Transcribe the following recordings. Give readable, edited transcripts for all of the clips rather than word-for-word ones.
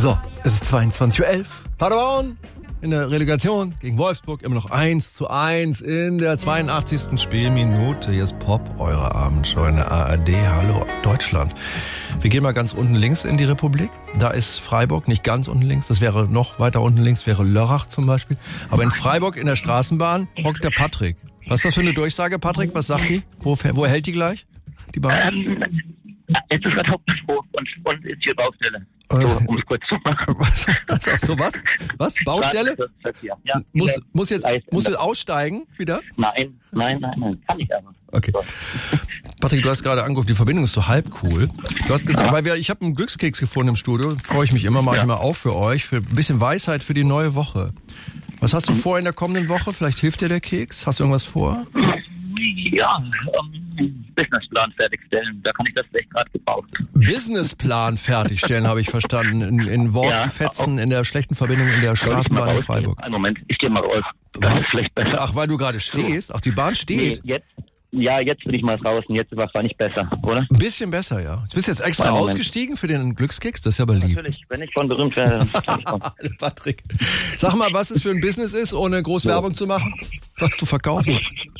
So, es ist 22:11 Uhr. Paderborn in der Relegation gegen Wolfsburg immer noch 1:1 in der 82. Spielminute. Hier ist Pop, eure Abendshow in der ARD. Hallo Deutschland. Wir gehen mal ganz unten links in die Republik. Da ist Freiburg, nicht ganz unten links. Das wäre noch weiter unten links, wäre Lörrach zum Beispiel. Aber in Freiburg in der Straßenbahn hockt der Patrick. Was ist das für eine Durchsage, Patrick? Was sagt die? Wo hält die gleich? Die Bahn? Jetzt ist gerade Hauptbahnhof und ist hier Baustelle. So, um es kurz zu machen. Was sagst du, was? Was? Baustelle? Ja, Muss du aussteigen wieder? Nein. Kann ich aber. Okay. Patrick, du hast gerade angerufen, die Verbindung ist so halb cool. Du hast gesagt, weil ich habe einen Glückskeks gefunden im Studio, freue ich mich immer, mache ich mal auf für euch, für ein bisschen Weisheit für die neue Woche. Was hast du vor in der kommenden Woche? Vielleicht hilft dir der Keks? Hast du irgendwas vor? Ja, Businessplan fertigstellen. Da kann ich das vielleicht gerade gebrauchen. Businessplan fertigstellen, habe ich verstanden. In Wortfetzen, in der schlechten Verbindung in der Straßenbahn in Freiburg. Einen Moment, ich gehe mal raus. Das ist vielleicht besser. Ach, weil du gerade stehst? Ach, die Bahn steht? Nee, jetzt bin ich mal draußen. Jetzt war es nicht besser, oder? Ein bisschen besser, ja. Du bist jetzt extra ausgestiegen für den Glückskeks? Das ist ja aber lieb. Natürlich, wenn ich von berühmt wäre. Patrick, sag mal, was es für ein Business ist, ohne groß Werbung zu machen? Was du verkaufst?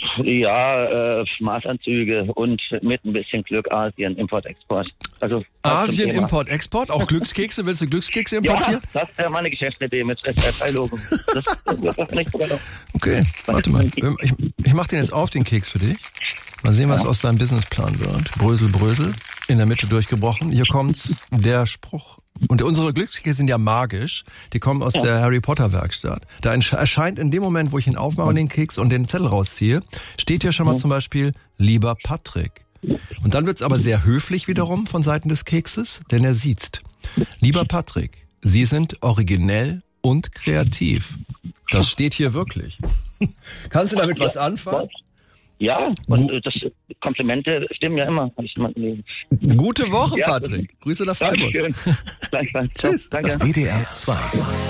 Ja, Maßanzüge und mit ein bisschen Glück Asien, Import-Export. Also Asien, Import-Export? Auch Glückskekse? Willst du Glückskekse importieren? Ja, das wäre meine Geschäftsidee mit SRF-Logo. Das nicht sogar noch. Okay, warte mal. Ich mach den jetzt auf, den Keks für dich. Mal sehen, was aus deinem Businessplan wird. Brösel, Brösel. In der Mitte durchgebrochen. Hier kommt der Spruch. Und unsere Glückskekse sind ja magisch. Die kommen aus der Harry Potter Werkstatt. Da erscheint in dem Moment, wo ich ihn aufmache, den Keks und den Zettel rausziehe, steht hier schon mal zum Beispiel, lieber Patrick. Und dann wird's aber sehr höflich wiederum von Seiten des Kekses, denn er siezt. Lieber Patrick, Sie sind originell und kreativ. Das steht hier wirklich. Kannst du damit was anfangen? Ja, und das Komplimente stimmen ja immer. Gute Woche, Patrick. Grüße nach Freiburg. Dankeschön. Gleichfalls. Tschüss. Danke. WDR 2.